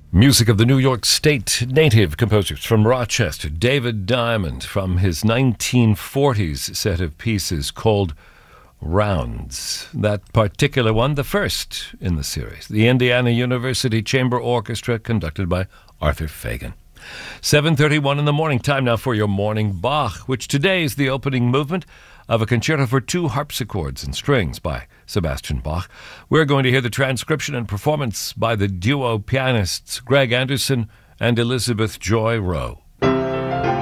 Music of the New York State native composers from Rochester. David Diamond from his 1940s set of pieces called Rounds. That particular one, the first in the series. The Indiana University Chamber Orchestra, conducted by Arthur Fagan. 7:31 in the morning. Time now for your morning Bach, which today is the opening movement of a concerto for two harpsichords and strings by Sebastian Bach. We're going to hear the transcription and performance by the duo pianists Greg Anderson and Elizabeth Joy Rowe.